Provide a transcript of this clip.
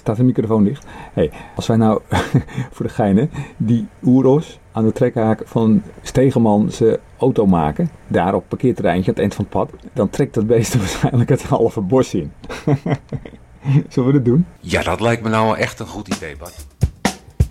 staat de microfoon dicht. Hey, als wij nou voor de geinen die oeros aan de trekhaak van Stegeman zijn auto maken, daar op het parkeerterreintje aan het eind van het pad, dan trekt dat beest waarschijnlijk het halve bos in. Zullen we dat doen? Ja, dat lijkt me nou echt een goed idee, Bart.